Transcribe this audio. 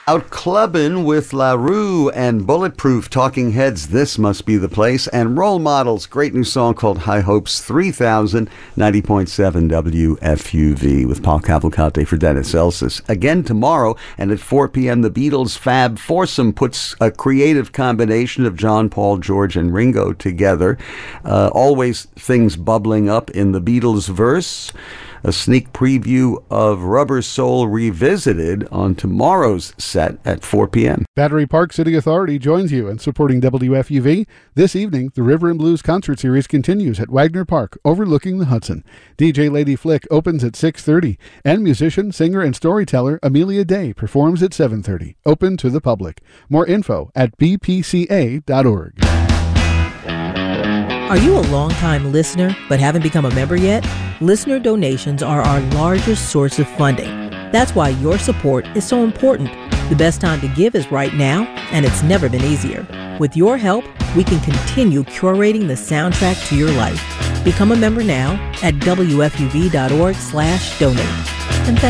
Out clubbing with LaRue and Bulletproof, Talking Heads, This Must Be the Place, and Role Models, great new song called High Hopes 3000, 90.7 WFUV with Paul Cavalcante for Dennis Elsis. Again tomorrow, and at 4 p.m., the Beatles' Fab Foursome puts a creative combination of John, Paul, George, and Ringo together. Always things bubbling up in the Beatles verse. A sneak preview of Rubber Soul Revisited on tomorrow's set at 4 p.m. Battery Park City Authority joins you in supporting WFUV. This evening, the River and Blues concert series continues at Wagner Park, overlooking the Hudson. DJ Lady Flick opens at 6:30, and musician, singer, and storyteller Amelia Day performs at 7:30. Open to the public. More info at bpca.org. Are you a longtime listener but haven't become a member yet? Listener donations are our largest source of funding. That's why your support is so important. The best time to give is right now, and it's never been easier. With your help, we can continue curating the soundtrack to your life. Become a member now at wfuv.org/donate. And